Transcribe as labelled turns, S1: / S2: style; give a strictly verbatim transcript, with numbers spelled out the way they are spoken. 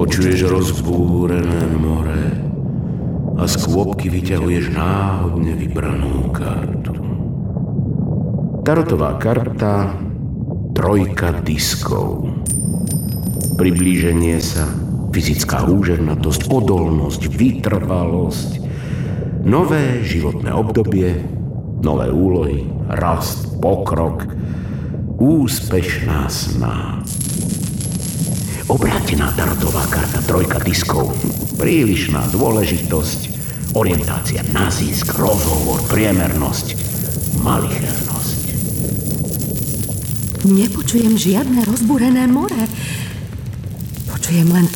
S1: Počuješ rozbúrené more a z kôpky vyťahuješ náhodne vybranú kartu. Tarotová karta trojka diskov. Priblíženie sa, fyzická húževnatosť, odolnosť, vytrvalosť, nové životné obdobie, nové úlohy, rast, pokrok, úspešná sná. Obrátená tarotová karta trojka diskov. Prílišná dôležitosť, orientácia na zisk, rozhovor, priemernosť, malichernosť.
S2: Nepočujem žiadne rozbúrené more. Počujem len